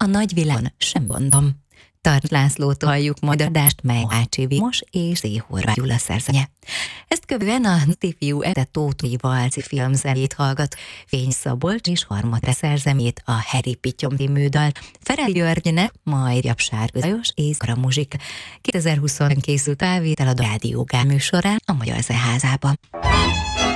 nagy világon sem gondom. Tart Lászlótól halljuk majd adást, mely Ácsi Vilmos és Z. Horváth Gyula szerzeménye. Ezt követően a Ifjú Ede Tóth Valci filmzenét hallgat, Fény Szabolcs és Harmatre szerzemét, a Harry Pittyom című dalt, Ferel Györgynek, majd Japsárgő Lajos és Kara Muzsik. 2020-ban készült felvétel a Rádió Gál műsorán a Magyar Zeneházában.